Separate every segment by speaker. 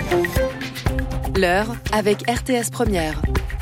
Speaker 1: L'heure avec RTS Première.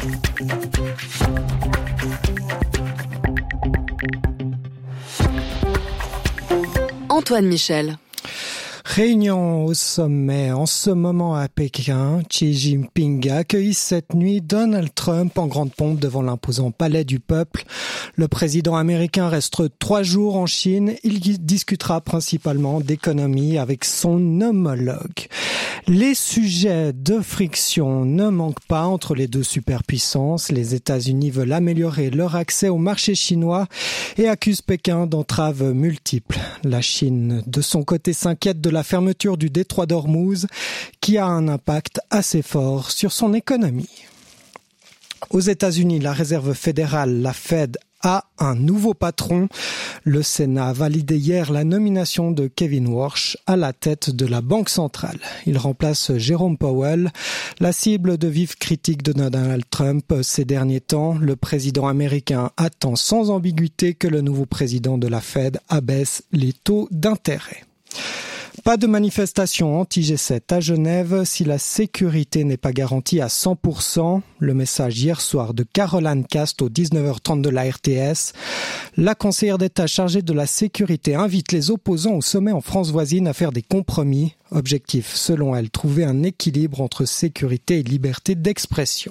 Speaker 1: Antoine Michel.
Speaker 2: Réunion au sommet en ce moment à Pékin. Xi Jinping a accueilli cette nuit Donald Trump en grande pompe devant l'imposant palais du peuple. Le président américain reste 3 jours en Chine. Il discutera principalement d'économie avec son homologue. Les sujets de friction ne manquent pas entre les deux superpuissances. Les États-Unis veulent améliorer leur accès au marché chinois et accusent Pékin d'entraves multiples. La Chine, de son côté, s'inquiète de la fermeture du détroit d'Ormuz, qui a un impact assez fort sur son économie. Aux États-Unis, la Réserve fédérale, la Fed, a un nouveau patron. Le Sénat a validé hier la nomination de Kevin Warsh à la tête de la Banque centrale. Il remplace Jerome Powell, la cible de vives critiques de Donald Trump ces derniers temps. Le président américain attend sans ambiguïté que le nouveau président de la Fed abaisse les taux d'intérêt. Pas de manifestation anti-G7 à Genève si la sécurité n'est pas garantie à 100%. Le message hier soir de Caroline Cast au 19h30 de la RTS. La conseillère d'État chargée de la sécurité invite les opposants au sommet en France voisine à faire des compromis. Objectif, selon elle, trouver un équilibre entre sécurité et liberté d'expression.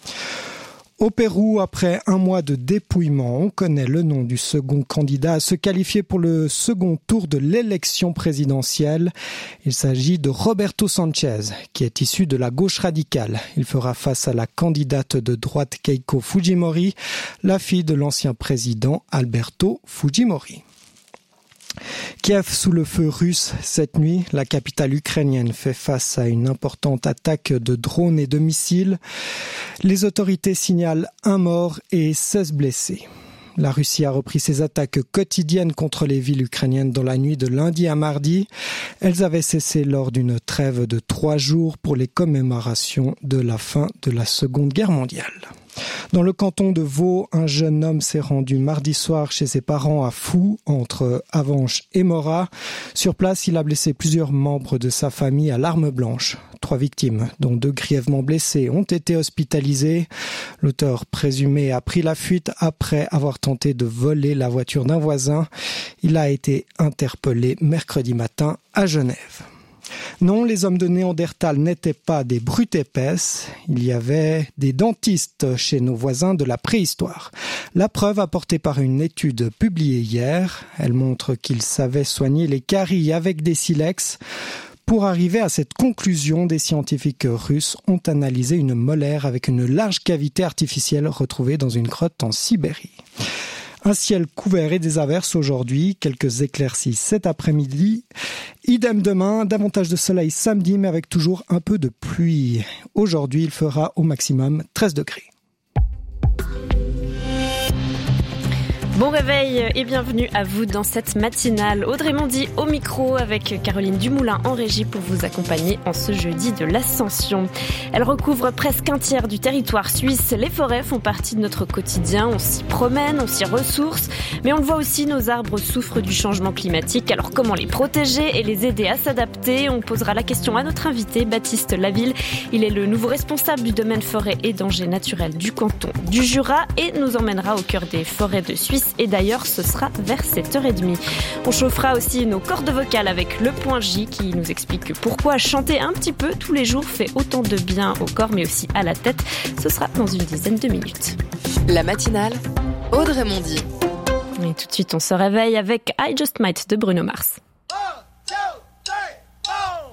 Speaker 2: Au Pérou, après un mois de dépouillement, on connaît le nom du second candidat à se qualifier pour le second tour de l'élection présidentielle. Il s'agit de Roberto Sanchez, qui est issu de la gauche radicale. Il fera face à la candidate de droite Keiko Fujimori, la fille de l'ancien président Alberto Fujimori. Kiev sous le feu russe cette nuit. La capitale ukrainienne fait face à une importante attaque de drones et de missiles. Les autorités signalent 1 mort et 16 blessés. La Russie a repris ses attaques quotidiennes contre les villes ukrainiennes dans la nuit de lundi à mardi. Elles avaient cessé lors d'une trêve de 3 jours pour les commémorations de la fin de la Seconde Guerre mondiale. Dans le canton de Vaud, un jeune homme s'est rendu mardi soir chez ses parents à Fou, entre Avenches et Morat. Sur place, il a blessé plusieurs membres de sa famille à l'arme blanche. 3 victimes, dont 2 grièvement blessées, ont été hospitalisées. L'auteur présumé a pris la fuite après avoir tenté de voler la voiture d'un voisin. Il a été interpellé mercredi matin à Genève. Non, les hommes de Néandertal n'étaient pas des brutes épaisses. Il y avait des dentistes chez nos voisins de la préhistoire. La preuve apportée par une étude publiée hier. Elle montre qu'ils savaient soigner les caries avec des silex. Pour arriver à cette conclusion, des scientifiques russes ont analysé une molaire avec une large cavité artificielle retrouvée dans une grotte en Sibérie. Un ciel couvert et des averses aujourd'hui, quelques éclaircies cet après-midi. Idem demain, davantage de soleil samedi, mais avec toujours un peu de pluie. Aujourd'hui, il fera au maximum 13 degrés.
Speaker 3: Bon réveil et bienvenue à vous dans cette matinale. Audrey Mondy au micro avec Caroline Dumoulin en régie pour vous accompagner en ce jeudi de l'Ascension. Elle recouvre presque un tiers du territoire suisse. Les forêts font partie de notre quotidien. On s'y promène, on s'y ressource, mais on le voit aussi, nos arbres souffrent du changement climatique. Alors comment les protéger et les aider à s'adapter ? On posera la question à notre invité, Baptiste Laville. Il est le nouveau responsable du domaine forêt et dangers naturels du canton du Jura et nous emmènera au cœur des forêts de Suisse. Et d'ailleurs, ce sera vers 7h30. On chauffera aussi nos cordes vocales avec le point J qui nous explique pourquoi chanter un petit peu tous les jours fait autant de bien au corps mais aussi à la tête. Ce sera dans une dizaine de minutes.
Speaker 1: La matinale, Audrey Mondy.
Speaker 3: Et tout de suite, on se réveille avec I Just Might de Bruno Mars.